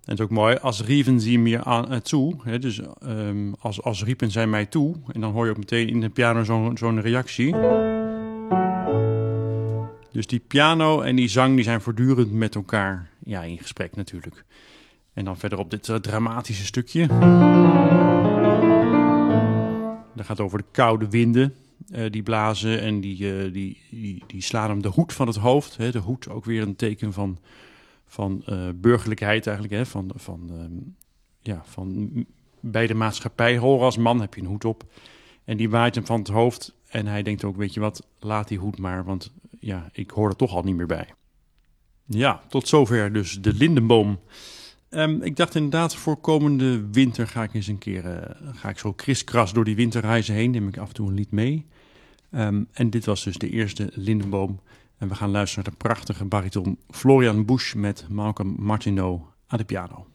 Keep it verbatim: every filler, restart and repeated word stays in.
En het is ook mooi, als rieven sie mir aan, uh, toe. Hè, dus um, als, als riepen zij mij toe. En dan hoor je ook meteen in de piano zo'n zo'n reactie. Dus die piano en die zang die zijn voortdurend met elkaar ja, in gesprek natuurlijk. En dan verder op dit uh, dramatische stukje. Dat gaat over de koude winden uh, die blazen en die, uh, die, die, die slaan hem de hoed van het hoofd. Hè. De hoed ook weer een teken van, van uh, burgerlijkheid eigenlijk. Hè. Van, van, um, ja, van bij de maatschappij horen als man heb je een hoed op. En die waait hem van het hoofd en hij denkt ook, weet je wat, laat die hoed maar, want ja, ik hoor er toch al niet meer bij. Ja, tot zover dus de lindenboom. Um, ik dacht inderdaad, voor komende winter ga ik eens een keer, uh, ga ik zo kriskras door die winterreizen heen. Neem ik af en toe een lied mee. Um, en dit was dus de eerste lindenboom. En we gaan luisteren naar de prachtige bariton Florian Busch met Malcolm Martineau aan de piano.